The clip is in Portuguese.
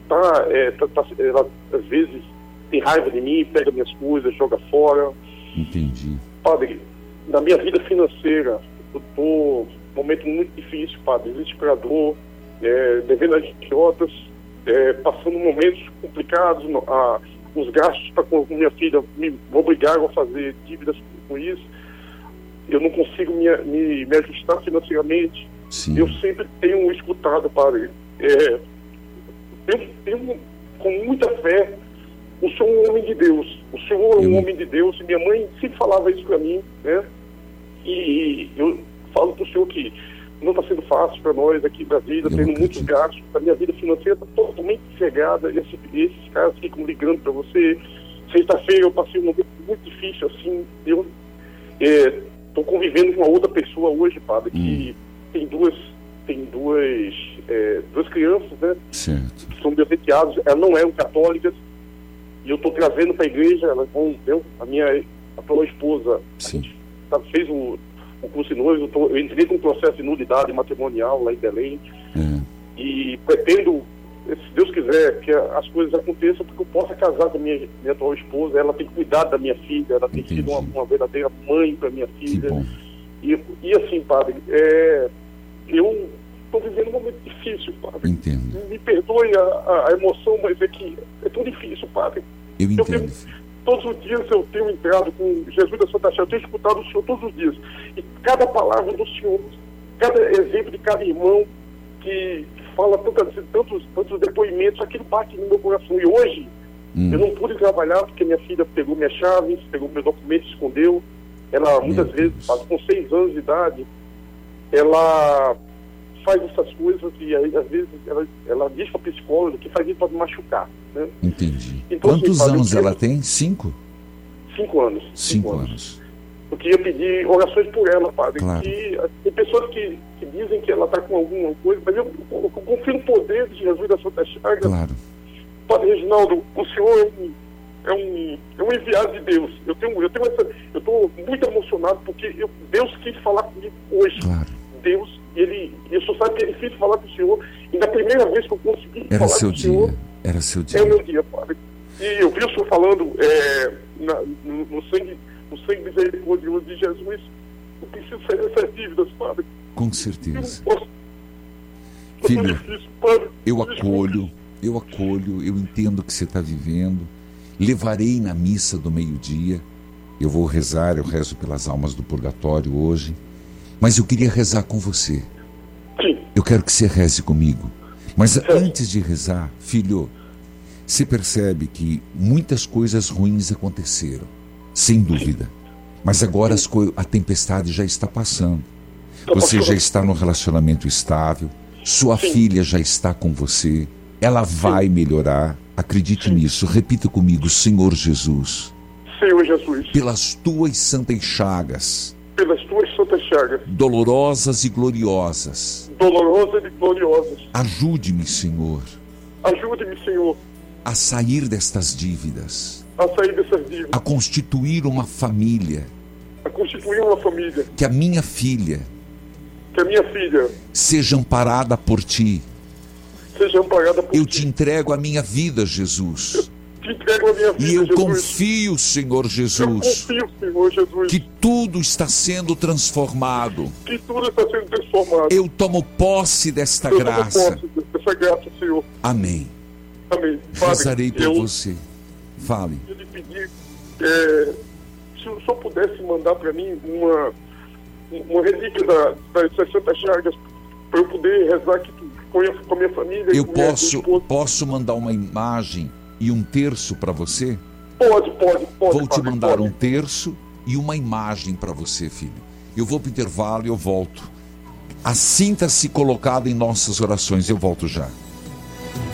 ela às vezes tem raiva de mim, pega minhas coisas, joga fora. Entendi. Padre, na minha vida financeira, eu estou num momento muito difícil, padre, desesperador, devendo agiotas, passando momentos complicados, os gastos com minha filha me obrigaram a fazer dívidas com isso. Eu não consigo me ajustar financeiramente. Sim. Eu sempre tenho escutado, padre, tenho com muita fé, o senhor é um homem de Deus. O senhor é um homem de Deus. E minha mãe sempre falava isso para mim, né? E eu falo para o senhor que não está sendo fácil para nós aqui em Brasília, tendo muitos gastos. A minha vida financeira está totalmente cegada. Esses caras ficam ligando para você. Sexta-feira eu passei um momento muito difícil, assim. Eu estou convivendo com uma outra pessoa hoje, padre, que tem duas crianças, né? Certo. Que são meus enteados. Elas não eram católicas. E eu estou trazendo para a igreja, elas vão, a minha atual esposa, sim, a gente fez o curso de noivo, eu entrei com um processo de nulidade matrimonial lá em Belém, e pretendo, se Deus quiser, que as coisas aconteçam, porque eu possa casar com a minha atual esposa. Ela tem cuidado da minha filha, ela tem sido uma verdadeira mãe para minha filha. E assim, padre, eu estou vivendo um momento difícil, padre. Entendo. Me perdoe a emoção, mas é tão difícil, padre. Eu entendo. Todos os dias eu tenho entrado com Jesus da Santa Chaga, eu tenho escutado o Senhor todos os dias. E cada palavra do Senhor, cada exemplo de cada irmão que fala tantos depoimentos, aquilo bate no meu coração. E hoje, eu não pude trabalhar porque minha filha pegou minhas chaves, pegou meu documento e escondeu. Ela, muitas vezes, com 6 anos de idade, ela faz essas coisas e aí, às vezes ela diz para a psicóloga que faz isso para me machucar, né? Entendi. Então, quantos anos ela tem? 5? 5 anos. 5 anos. Eu queria pedir orações por ela, padre. Claro. Tem pessoas que dizem que ela está com alguma coisa, mas eu confio no poder de Jesus da Santa Chaga. Claro. Padre Reginaldo, o senhor é um enviado de Deus. Eu estou muito emocionado porque Deus quis falar comigo hoje. Claro. Deus, eu só sabe que é difícil falar com o senhor, e na primeira vez que eu consegui falar com o senhor, era seu dia. É o meu dia, padre. E eu vi o senhor falando no sangue misericordioso de Jesus. Eu preciso sair dessas dívidas, padre. Com certeza. Eu não posso. Filho, difícil, padre. eu acolho, eu entendo o que você está vivendo. Levarei na missa do meio-dia. Eu vou rezar, eu rezo pelas almas do purgatório hoje. Mas eu queria rezar com você. Sim. Eu quero que você reze comigo. Mas antes de rezar, filho, você percebe que muitas coisas ruins aconteceram, sem dúvida. Mas agora a tempestade já está passando. Você já está num relacionamento estável. Sua filha já está com você. Ela vai melhorar. Acredite nisso. Repita comigo: Senhor Jesus. Senhor Jesus. Pelas tuas santas chagas. Pelas tuas santas chagas. Dolorosas e gloriosas. Dolorosas e gloriosas. Ajude-me, Senhor. Ajude-me, Senhor. A sair destas dívidas. A sair dessas dívidas. A constituir uma família. A constituir uma família. Que a minha filha. Seja amparada por ti. Seja amparada por ti. Eu te entrego a minha vida, Jesus. Te entrego a minha vida, e eu Jesus. confio, Senhor Jesus. Eu confio, Senhor Jesus. Que tudo está sendo transformado. Que tudo está sendo transformado. Eu tomo posse desta graça. Tomo posse dessa graça, Senhor. Amém. Amém. Rezarei por você. Fale. Eu lhe pedi, se o senhor pudesse mandar para mim uma relíquia das Santas Chagas, para eu poder rezar aqui com a minha família. Eu posso mandar uma imagem e um terço para você? Pode. Vou te mandar um terço e uma imagem para você, filho. Eu vou para o intervalo e eu volto. Sinta-se colocado em nossas orações. Eu volto já.